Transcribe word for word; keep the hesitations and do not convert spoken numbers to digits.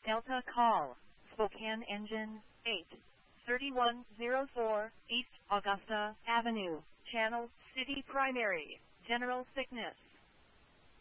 Delta call. Spokane engine, eight. thirty-one oh four, East Augusta Avenue, Channel City Primary, General Sickness.